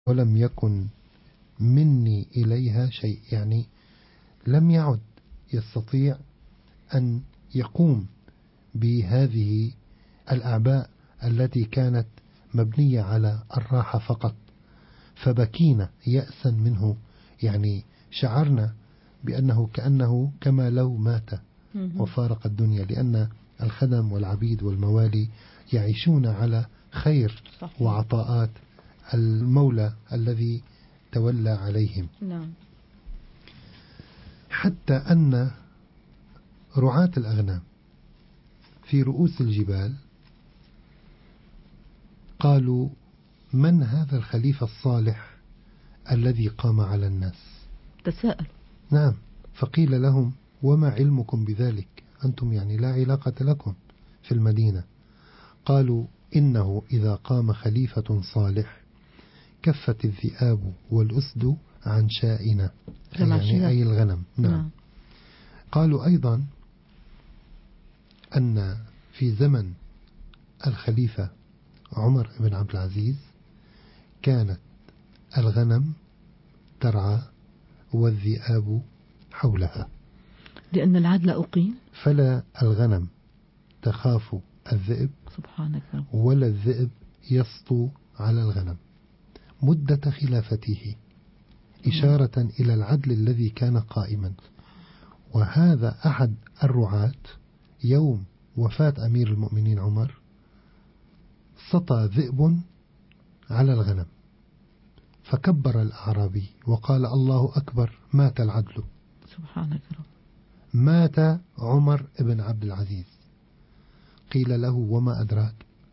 ولم يكن مني إليها شيء، يعني لم يعد يستطيع أن يقوم بهذه الأعباء التي كانت مبنية على الراحة فقط. فبكينا يأسا منه، يعني شعرنا بأنه كأنه كما لو مات وفارق الدنيا، لأن الخدم والعبيد والموالي يعيشون على خير وعطاءات المولى الذي تولى عليهم. حتى أن رعاة الأغنام في رؤوس الجبال قالوا: من هذا الخليفة الصالح الذي قام على الناس؟ تساءل. نعم. فقيل لهم: وما علمكم بذلك؟ أنتم يعني لا علاقة لكم في المدينة. قالوا: إنه إذا قام خليفة صالح كفت الذئاب والأسد عن شائنا، يعني أي الغنم. نعم. قالوا أيضا أن في زمن الخليفة عمر بن عبد العزيز كانت الغنم ترعى والذئاب حولها، لأن العدل أقيم، فلا الغنم تخاف الذئب سبحانك، ولا الذئب يسطو على الغنم مدة خلافته، إشارة إلى العدل الذي كان قائما. وهذا أحد الرعاة يوم وفاة أمير المؤمنين عمر سطى ذئب على الغنم، فكبر الأعرابي وقال: الله أكبر، مات العدل. سبحانك رب. مات عمر بن عبد العزيز. قيل له: وما أدراك؟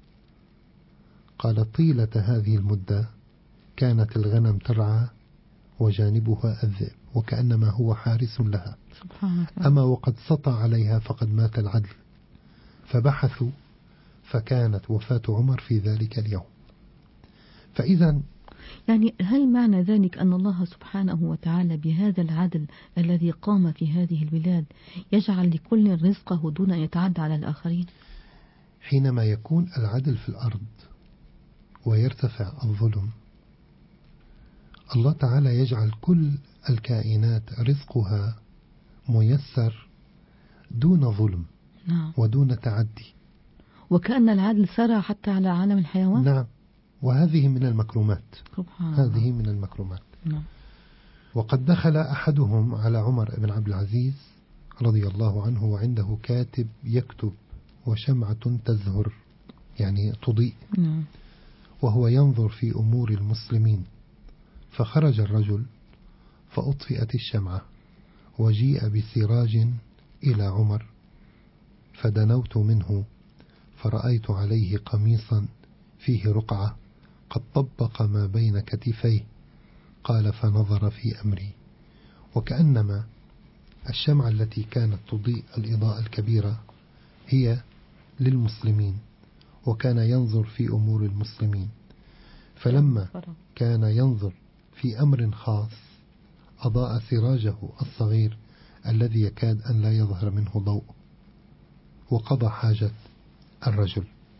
قال: طيلة هذه المدة كانت الغنم ترعى وجانبها الذئب، وكأنما هو حارس لها. أما وقد سطى عليها فقد مات العدل. فبحثوا فكانت وفاة عمر في ذلك اليوم. فإذا يعني هل معنى ذلك أن الله سبحانه وتعالى بهذا العدل الذي قام في هذه البلاد يجعل لكل رزقه دون أن يتعدى على الآخرين؟ حينما يكون العدل في الأرض ويرتفع الظلم، الله تعالى يجعل كل الكائنات رزقها ميسر دون ظلم. نعم. ودون تعدي. وكأن العدل سرى حتى على عالم الحيوان. نعم. وهذه من المكرمات. هذه من المكرمات. نعم. وقد دخل أحدهم على عمر بن عبد العزيز رضي الله عنه وعنده كاتب يكتب وشمعة تزهر، يعني تضيء. نعم. وهو ينظر في أمور المسلمين. فخرج الرجل فأطفئت الشمعة وجيء بسراج إلى عمر، فدنوت منه فرأيت عليه قميصا فيه رقعة قد طبق ما بين كتفيه. قال: فنظر في أمري، وكأنما الشمعة التي كانت تضيء الإضاءة الكبيرة هي للمسلمين، وكان ينظر في أمور المسلمين. فلما كان ينظر في أمر خاص أضاء سراجه الصغير الذي يكاد أن لا يظهر منه ضوء، وقضى حاجة الرجل.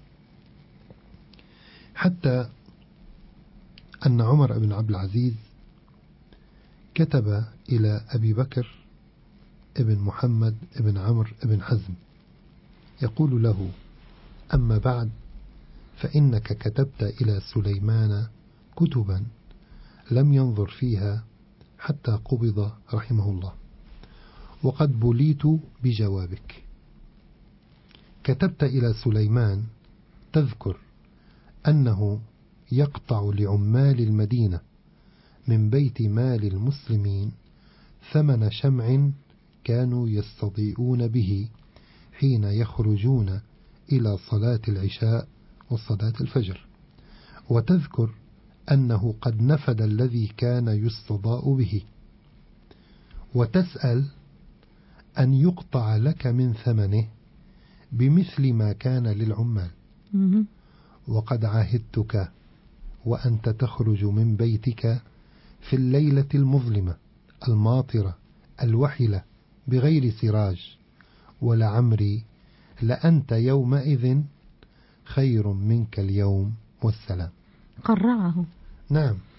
حتى أن عمر بن عبد العزيز كتب إلى أبي بكر ابن محمد ابن عمرو ابن حزم يقول له: أما بعد، فإنك كتبت إلى سليمان كتبا لم ينظر فيها حتى قبض رحمه الله، وقد بليت بجوابك. كتبت إلى سليمان تذكر أنه يقطع لعمال المدينة من بيت مال المسلمين ثمن شمع كانوا يستضيئون به حين يخرجون إلى صلاة العشاء وصلاة الفجر، وتذكر أنه قد نفد الذي كان يستضاء به، وتسأل أن يقطع لك من ثمنه بمثل ما كان للعمال. وقد عاهدتك وأنت تخرج من بيتك في الليلة المظلمة الماطرة الوحلة بغير سراج، ولعمري لأنت يومئذ خير منك اليوم والسلام. قرعه. نعم.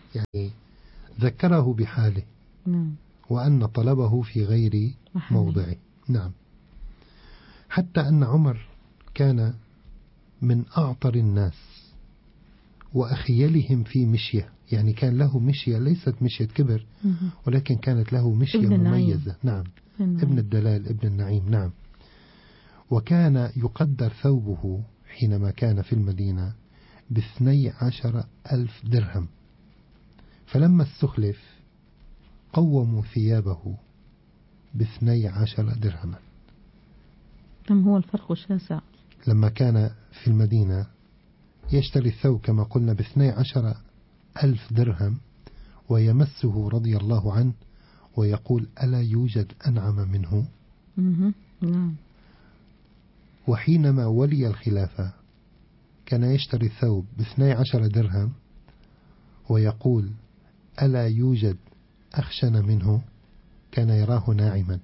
يعني ذكره بحاله وأن طلبه في غير موضعه. نعم. حتى أن عمر كان من أعطر الناس وأخيلهم في مشية، يعني كان له مشية ليست مشية كبر، ولكن كانت له مشية مميزة. نعم. ابن الدلال ابن النعيم. نعم. وكان يقدر ثوبه حينما كان في المدينة ب12,000 درهم، فلما استخلف قوموا ثيابه ب12 درهما. كم هو الفرق شاسع. لما كان في المدينة يشتري الثوب كما قلنا ب12,000 درهم، ويمسه رضي الله عنه ويقول ألا يوجد أنعم منه. نعم. وحينما ولي الخلافة كان يشتري الثوب ب12 درهم ويقول ألا يوجد أخشن منه، كان يراه ناعما.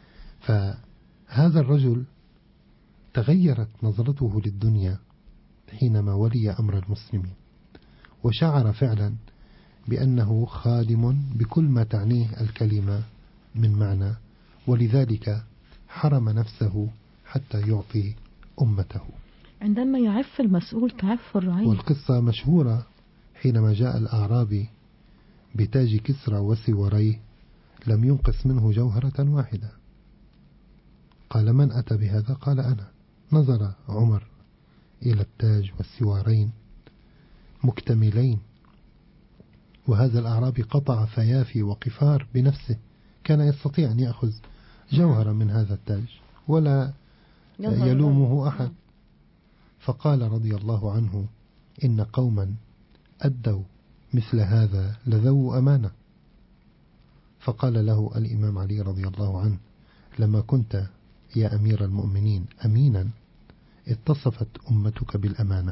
فهذا الرجل تغيرت نظرته للدنيا حينما ولي أمر المسلمين، وشعر فعلا بأنه خادم بكل ما تعنيه الكلمة من معنى، ولذلك حرم نفسه حتى يعطي أمته. عندما يعف المسؤول تعف الرعية. والقصة مشهورة حينما جاء الأعرابي بتاج كسرى وسواريه لم ينقص منه جوهرة واحدة. قال من أتى بهذا؟ قال أنا. نظر عمر إلى التاج والسوارين مكتملين، وهذا الأعرابي قطع فيافي وقفار بنفسه، كان يستطيع أن يأخذ جوهرة من هذا التاج ولا يلومه أحد. فقال رضي الله عنه إن قوما أدوا مثل هذا لذو أمانة. فقال له الإمام علي رضي الله عنه لما كنت يا أمير المؤمنين أمينا اتصفت أمتك بالأمانة.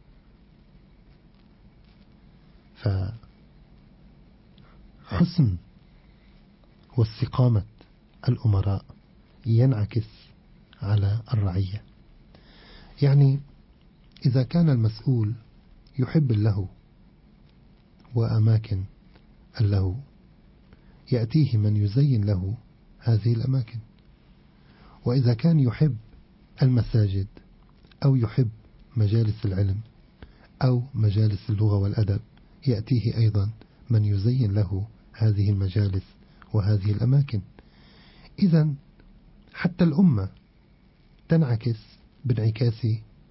فحسن واستقامة الأمراء ينعكس على الرعية. يعني إذا كان المسؤول يحب اللهو وأماكن اللهو يأتيه من يزين له هذه الأماكن، وإذا كان يحب المساجد أو يحب مجالس العلم أو مجالس اللغة والأدب يأتيه أيضا من يزين له هذه المجالس وهذه الأماكن. إذن حتى الأمة تنعكس بانعكاس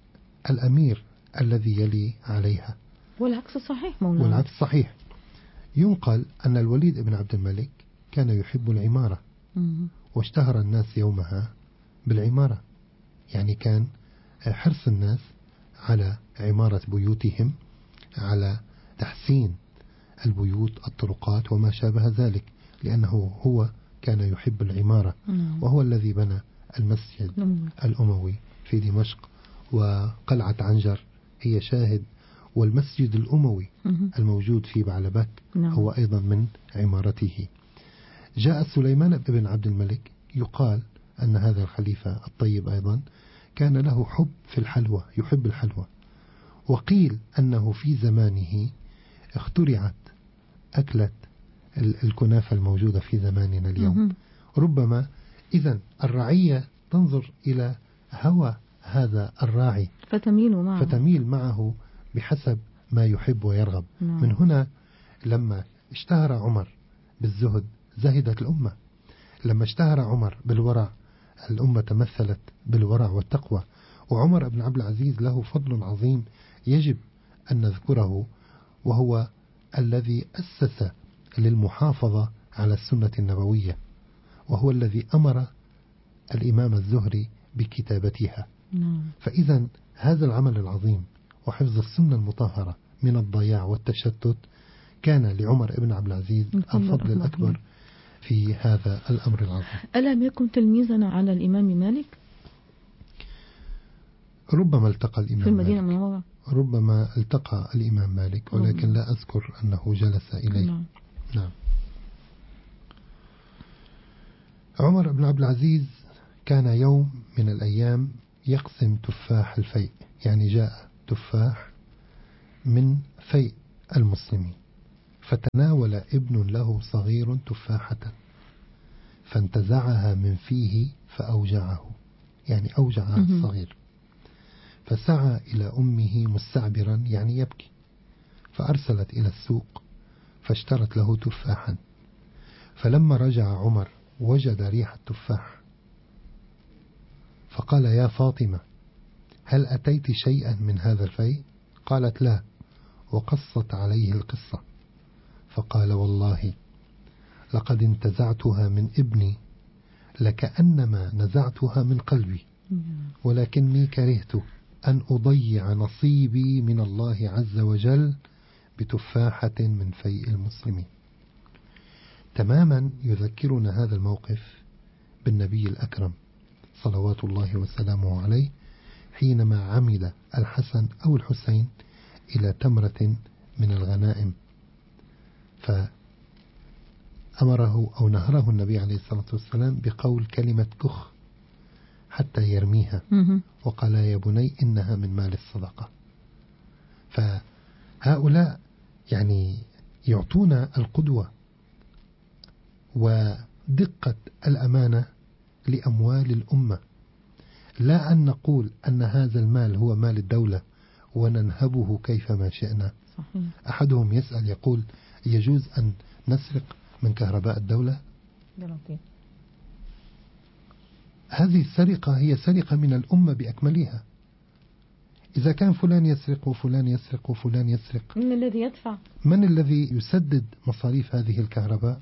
الأمير الذي يلي عليها. والعكس صحيح مولانا. والعكس صحيح. ينقل أن الوليد بن عبد الملك كان يحب العمارة، واشتهر الناس يومها بالعمارة، يعني كان حرص الناس على عمارة بيوتهم، على تحسين البيوت الطرقات وما شابه ذلك، لأنه هو كان يحب العمارة، وهو الذي بنى المسجد الأموي في دمشق، وقلعة عنجر هي شاهد، والمسجد الأموي الموجود في بعلبك هو أيضا من عمارته. جاء سليمان بن عبد الملك يقال أن هذا الخليفة الطيب أيضا كان له حب في الحلوى، يحب الحلوى، وقيل أنه في زمانه اخترعت أكلة الكنافة الموجودة في زماننا اليوم. ربما إذن الرعية تنظر إلى هوى هذا الراعي فتميل معه بحسب ما يحب ويرغب. من هنا لما اشتهر عمر بالزهد زهدت الأمة، لما اشتهر عمر بالورع الأمة تمثلت بالورع والتقوى. وعمر بن عبد العزيز له فضل عظيم يجب أن نذكره، وهو الذي أسس للمحافظة على السنة النبوية، وهو الذي أمر الإمام الزهري بكتابتها. فإذا هذا العمل العظيم وحفظ السنة المطهرة من الضياع والتشتت كان لعمر بن عبد العزيز الفضل الأكبر في هذا الأمر العظيم. ألم يكن تلميذا على الإمام مالك؟ ربما التقى الإمام في المدينة مالك. المنورة ربما التقى الإمام مالك، ولكن لا أذكر أنه جلس إليه. نعم. عمر بن عبد العزيز كان يوم من الأيام يقسم تفاح الفيء، يعني جاء تفاح من فيء المسلمين، فتناول ابن له صغير تفاحة فانتزعها من فيه فأوجعه، يعني أوجع الصغير، فسعى إلى أمه مستعبرا يعني يبكي، فأرسلت إلى السوق فاشترت له تفاحا، فلما رجع عمر وجد ريح التفاح فقال: يا فاطمة هل أتيت شيئا من هذا الفيء؟ قالت: لا، وقصت عليه القصة، فقال: والله لقد انتزعتها من ابني لكأنما نزعتها من قلبي، ولكني كرهت أن أضيع نصيبي من الله عز وجل بتفاحة من فيء المسلمين. تماما يذكرنا هذا الموقف بالنبي الأكرم صلوات الله وسلامه عليه حينما عمد الحسن أو الحسين إلى تمرة من الغنائم، فأمره أو نهره النبي عليه الصلاة والسلام بقول كلمة كخ حتى يرميها، وقال: يا بني إنها من مال الصدقة. فهؤلاء يعني يعطونا القدوة ودقة الأمانة لأموال الأمة، لا أن نقول أن هذا المال هو مال الدولة وننهبه كيفما شئنا. صحيح. أحدهم يسأل يقول: يجوز أن نسرق من كهرباء الدولة؟ هذه السرقة هي سرقة من الأمة بأكملها. إذا كان فلان يسرق وفلان يسرق وفلان يسرق، من الذي يدفع؟ من الذي يسدد مصاريف هذه الكهرباء؟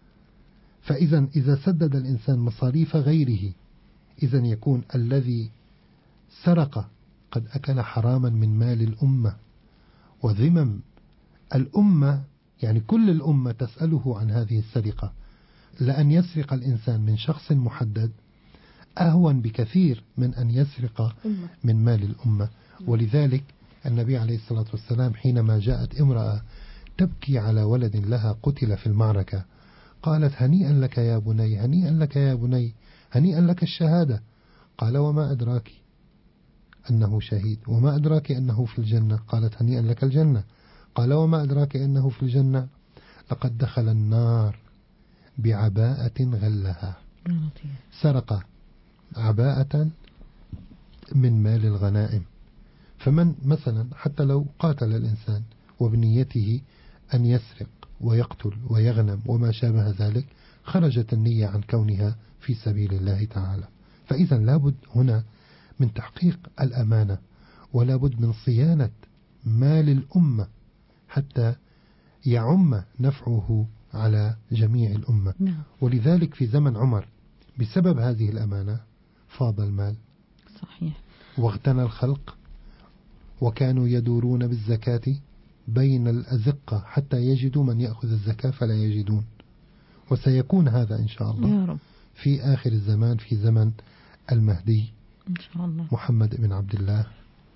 فإذا إذا سدد الإنسان مصاريف غيره، إذا يكون الذي سرق قد أكل حراما من مال الأمة وذمم الأمة، يعني كل الأمة تسأله عن هذه السرقة. لأن يسرق الإنسان من شخص محدد أهون بكثير من أن يسرق من مال الأمة. ولذلك النبي عليه الصلاة والسلام حينما جاءت امرأة تبكي على ولد لها قتل في المعركة قالت: هنيئا لك يا بني، هنيئا لك يا بني، هنيئا لك الشهادة. قال: وما أدراك أنه شهيد؟ وما أدراك أنه في الجنة؟ قالت: هنيئا لك الجنة. قال: وما أدراك أنه في الجنة؟ لقد دخل النار بعباءة غلها. سرق عباءة من مال الغنائم. فمن مثلا حتى لو قاتل الإنسان وبنيته أن يسرق ويقتل ويغنم وما شابه ذلك، خرجت النية عن كونها في سبيل الله تعالى. فإذا لابد هنا من تحقيق الأمانة، ولابد من صيانة مال الأمة حتى يعم نفعه على جميع الأمة. ولذلك في زمن عمر بسبب هذه الأمانة فاض المال. صحيح. واغتنى الخلق، وكانوا يدورون بالزكاة بين الأزقة حتى يجدوا من يأخذ الزكاة فلا يجدون. وسيكون هذا إن شاء الله يا رب في آخر الزمان في زمن المهدي إن شاء الله، محمد بن عبد الله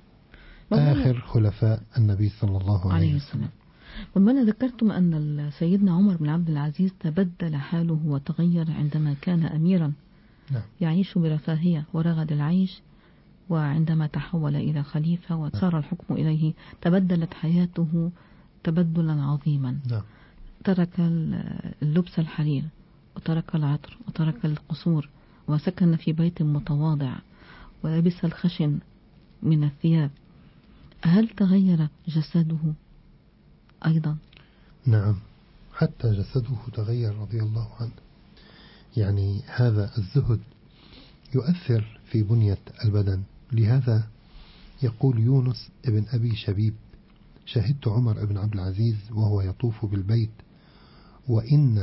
آخر خلفاء النبي صلى الله عليه وسلم. ربما ذكرتم أن سيدنا عمر بن عبد العزيز تبدل حاله وتغير عندما كان أميرا. نعم. يعيش برفاهية ورغد العيش، وعندما تحول إلى خليفة وصار الحكم إليه تبدلت حياته تبدلا عظيما. نعم. ترك اللبس الحرير، وترك العطر، وترك القصور، وسكن في بيت متواضع، ولبس الخشن من الثياب. هل تغير جسده أيضا؟ نعم، حتى جسده تغير رضي الله عنه. يعني هذا الزهد يؤثر في بنية البدن. لهذا يقول يونس ابن أبي شبيب: شهدت عمر بن عبد العزيز وهو يطوف بالبيت وإن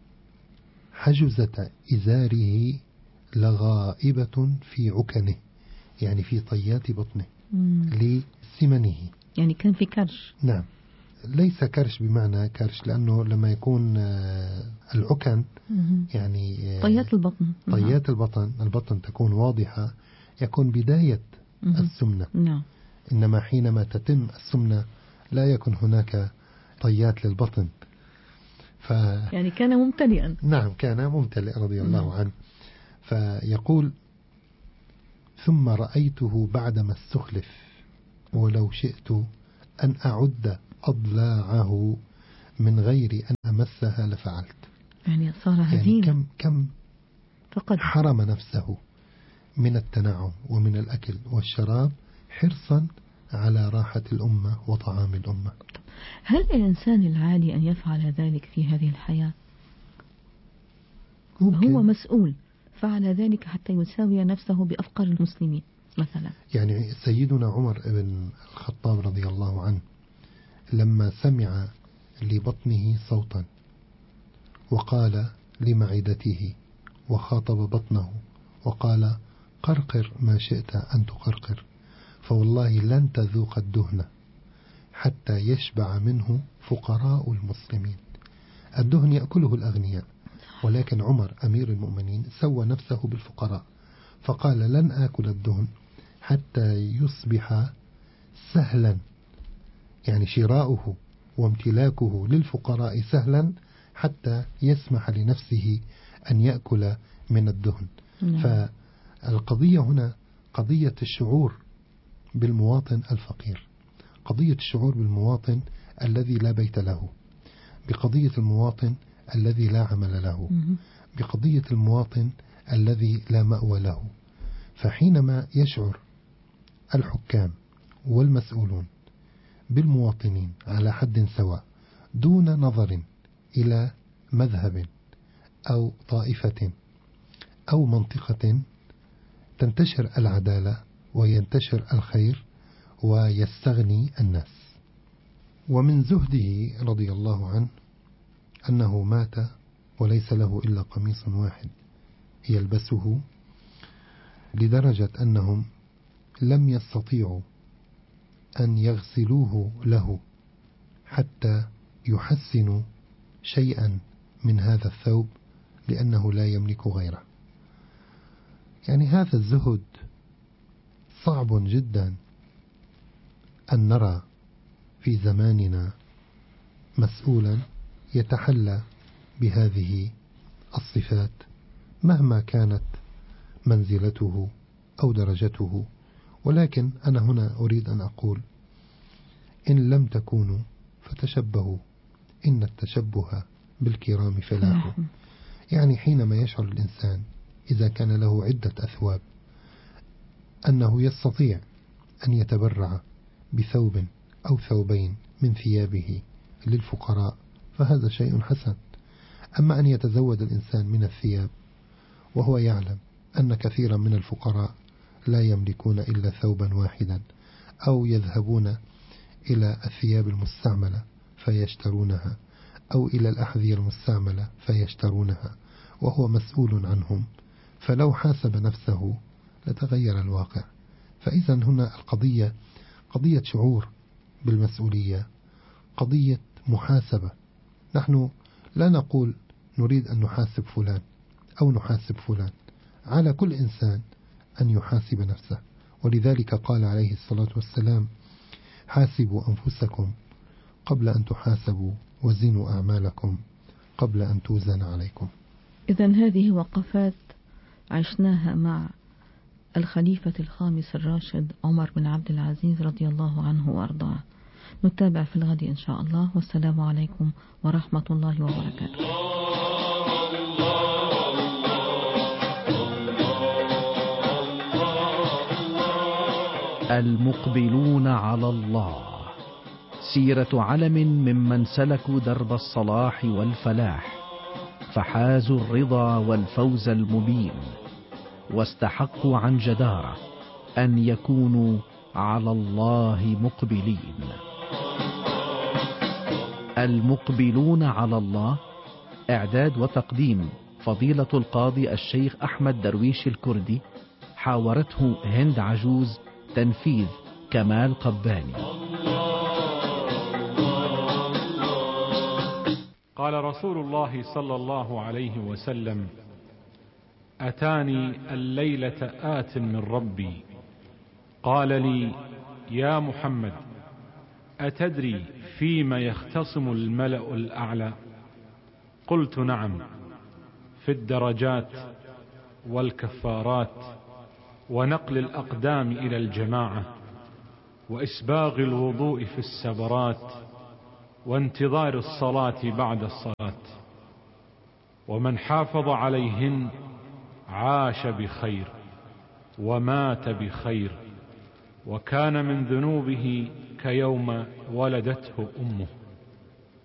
حجزة إزاره لغائبة في عكنه، يعني في طيات بطنه لسمنه. يعني كان في كرش. نعم، ليس كرش بمعنى كرش، لأنه لما يكون العكن يعني طيات البطن، طيات البطن تكون واضحة، يكون بداية السمنة. نعم. إنما حينما تتم السمنة لا يكون هناك طيات للبطن. يعني كان ممتلئا. نعم، كان ممتلئ رضي الله عنه. فيقول: ثم رأيته بعدما استخلف ولو شئت أن أعد أضلاعه من غير أن أمسها لفعلت. يعني صار هزيلا. يعني كم فقد حرم نفسه من التنعم ومن الأكل والشراب حرصا على راحة الأمة وطعام الأمة. هل الإنسان العادي أن يفعل ذلك في هذه الحياة؟ ممكن. هو مسؤول، فعل ذلك حتى يساوي نفسه بأفقر المسلمين مثلا. يعني سيدنا عمر بن الخطاب رضي الله عنه لما سمع لبطنه صوتا وقال لمعدته وخاطب بطنه وقال قرقر ما شئت أن تقرقر، فوالله لن تذوق الدهن حتى يشبع منه فقراء المسلمين. الدهن يأكله الأغنياء، ولكن عمر أمير المؤمنين سوى نفسه بالفقراء، فقال لن آكل الدهن حتى يصبح سهلا، يعني شراؤه وامتلاكه للفقراء سهلا حتى يسمح لنفسه أن يأكل من الدهن. فالقضية هنا قضية الشعور بالمواطن الفقير، قضية الشعور بالمواطن الذي لا بيت له، بقضية المواطن الذي لا عمل له، بقضية المواطن الذي لا مأوى له. فحينما يشعر الحكام والمسؤولون بالمواطنين على حد سواء دون نظر إلى مذهب أو طائفة أو منطقة، تنتشر العدالة وينتشر الخير ويستغني الناس. ومن زهده رضي الله عنه أنه مات وليس له إلا قميص واحد يلبسه، لدرجة أنهم لم يستطيعوا أن يغسلوه له حتى يحسنوا شيئا من هذا الثوب لأنه لا يملك غيره. يعني هذا الزهد صعب جدا أن نرى في زماننا مسؤولا يتحلى بهذه الصفات مهما كانت منزلته أو درجته. ولكن أنا هنا أريد أن أقول إن لم تكونوا فتشبهوا إن التشبه بالكرام فلاح. يعني حينما يشعر الإنسان إذا كان له عدة أثواب أنه يستطيع أن يتبرع بثوب أو ثوبين من ثيابه للفقراء فهذا شيء حسن. أما أن يتزود الإنسان من الثياب وهو يعلم أن كثيرا من الفقراء لا يملكون إلا ثوبا واحدا، أو يذهبون إلى الثياب المستعملة فيشترونها، أو إلى الأحذية المستعملة فيشترونها وهو مسؤول عنهم، فلو حاسب نفسه لتغير الواقع. فإذا هنا القضية قضية شعور بالمسؤولية، قضية محاسبة. نحن لا نقول نريد أن نحاسب فلان أو نحاسب فلان، على كل إنسان أن يحاسب نفسه. ولذلك قال عليه الصلاة والسلام حاسبوا أنفسكم قبل أن تحاسبوا وزنوا أعمالكم قبل أن توزن عليكم. إذن هذه وقفات عشناها مع الخليفة الخامس الراشد عمر بن عبد العزيز رضي الله عنه وأرضاه. نتابع في الغد إن شاء الله، والسلام عليكم ورحمة الله وبركاته. المقبلون على الله، سيرة علم ممن سلكوا درب الصلاح والفلاح فحازوا الرضا والفوز المبين، واستحقوا عن جدارة أن يكونوا على الله مقبلين. المقبلون على الله، إعداد وتقديم فضيلة القاضي الشيخ أحمد درويش الكردي، حاورته هند عجوز، تنفيذ كمال قباني. قال رسول الله صلى الله عليه وسلم: أتاني الليلة آت من ربي قال لي: يا محمد، أتدري فيما يختصم الملأ الأعلى؟ قلت: نعم، في الدرجات والكفارات ونقل الأقدام إلى الجماعة وإسباغ الوضوء في السبرات وانتظار الصلاة بعد الصلاة، ومن حافظ عليهن عاش بخير ومات بخير، وكان من ذنوبه كيوم ولدته أمه.